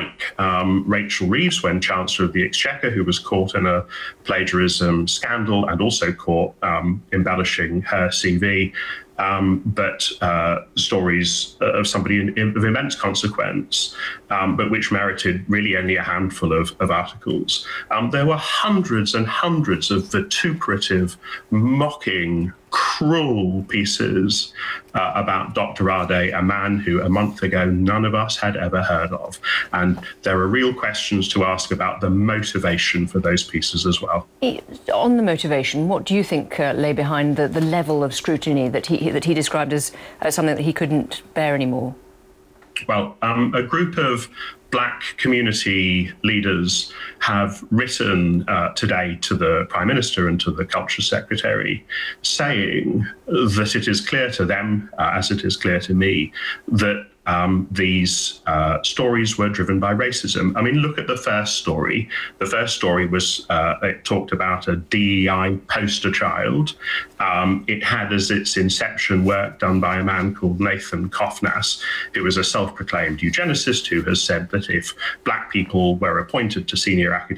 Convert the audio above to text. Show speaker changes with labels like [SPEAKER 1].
[SPEAKER 1] like Rachel Reeves, when Chancellor of the Exchequer, who was caught in a plagiarism scandal and also caught embellishing her CV. But stories of somebody of immense consequence, but which merited really only a handful of articles. There were hundreds and hundreds of vituperative, mocking, cruel pieces about Dr. Ade, a man who a month ago none of us had ever heard of. And there are real questions to ask about the motivation for those pieces as well.
[SPEAKER 2] On the motivation, what do you think lay behind the level of scrutiny that he described as something that he couldn't bear anymore?
[SPEAKER 1] Well, a group of Black community leaders have written today to the Prime Minister and to the Culture Secretary, saying that it is clear to them, as it is clear to me, that these stories were driven by racism. I mean, look at the first story. The first story was, it talked about a DEI poster child. It had as its inception work done by a man called Nathan Kofnas, who was a self-proclaimed eugenicist who has said that if Black people were appointed to senior academic